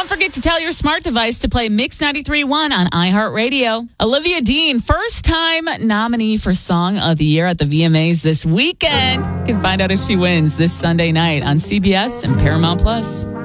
Don't forget to tell your smart device to play Mix 93.1 on iHeartRadio. Olivia Dean, first-time nominee for Song of the Year at the VMAs this weekend. You can find out if she wins this Sunday night on CBS and Paramount+.